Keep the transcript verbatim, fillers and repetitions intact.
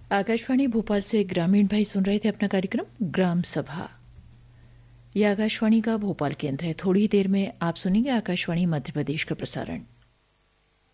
आकाशवाणी भोपाल से ग्रामीण भाई सुन रहे थे अपना कार्यक्रम ग्राम सभा। यह आकाशवाणी का भोपाल केंद्र है। थोड़ी ही देर में आप सुनेंगे आकाशवाणी मध्य प्रदेश का प्रसारण।